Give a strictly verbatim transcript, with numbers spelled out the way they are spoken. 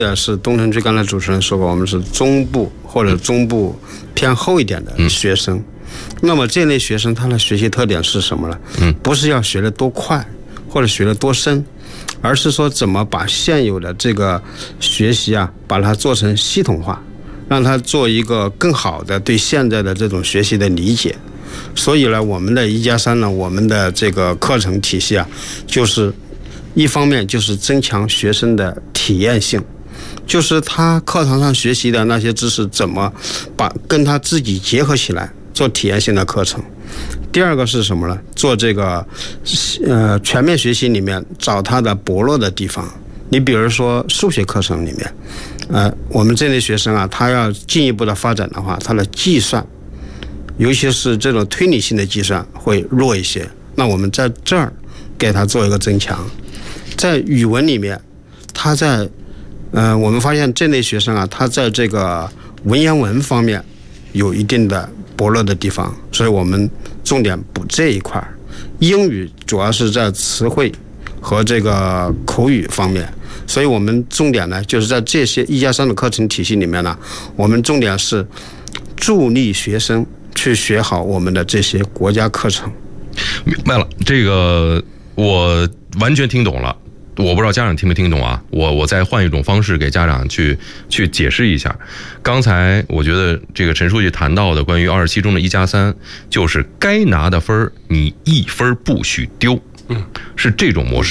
呃，是东城区刚才主持人说过，我们是中部或者中部偏后一点的学生。嗯、那么这类学生他的学习特点是什么呢？嗯，不是要学得多快或者学得多深，而是说怎么把现有的这个学习啊，把它做成系统化，让他做一个更好的对现在的这种学习的理解。所以呢，我们的一加三呢，我们的这个课程体系啊，就是一方面就是增强学生的体验性。就是他课堂上学习的那些知识怎么把跟他自己结合起来做体验性的课程。第二个是什么呢？做这个呃全面学习里面找他的薄弱的地方。你比如说数学课程里面，呃，我们这类学生啊，他要进一步的发展的话，他的计算，尤其是这种推理性的计算会弱一些。那我们在这儿给他做一个增强。在语文里面，他在呃，我们发现这类学生啊，他在这个文言文方面有一定的薄弱的地方，所以我们重点补这一块。英语主要是在词汇和这个口语方面，所以我们重点呢，就是在这些一加三的课程体系里面呢，我们重点是助力学生去学好我们的这些国家课程。 明白了，这个我完全听懂了。我不知道家长听没听懂啊？我我再换一种方式给家长去去解释一下。刚才我觉得这个陈书记谈到的关于二十七中的一加三，就是该拿的分你一分不许丢，嗯，是这种模式。